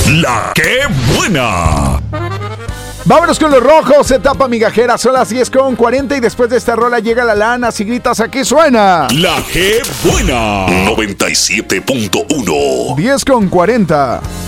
La que buena. Vámonos con los rojos, etapa migajera, son las 10:40 y después de esta rola llega la lana, si gritas aquí suena. La que buena. 97.1. 10:40.